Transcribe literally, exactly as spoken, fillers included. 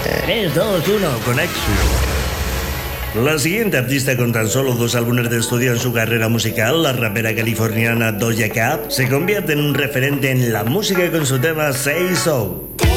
tres, dos, uno, conexión. La siguiente artista con tan solo dos álbumes de estudio en su carrera musical, la rapera californiana Doja Cat, se convierte en un referente en la música con su tema Say So.